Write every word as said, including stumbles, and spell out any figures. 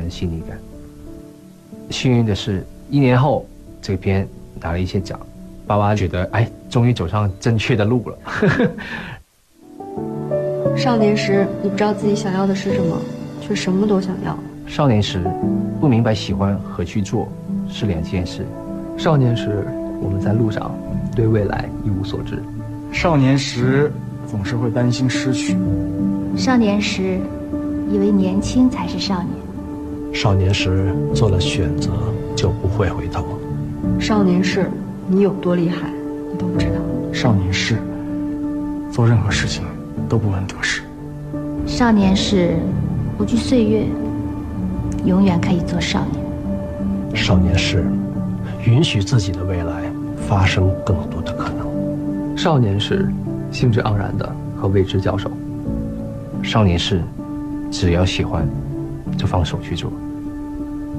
细腻感。幸运的是，一年后这篇拿了一些奖，爸爸觉得哎，终于走上正确的路了。 少年时，你不知道自己想要的是什么，却什么都想要。 少年时，不明白喜欢和去做是两件事。 少年时，我们在路上，对未来一无所知。 少年时，总是会担心失去。 少年时，以为年轻才是少年。 少年时做了选择，就不会回头。 少年时，你有多厉害，你都不知道。 少年时，做任何事情都不问得失。 少年时，不惧岁月，永远可以做少年。 少年时，允许自己的未来发生更多的可能。 少年时，兴致盎然地和未知交手。 少年时，只要喜欢，就放手去做。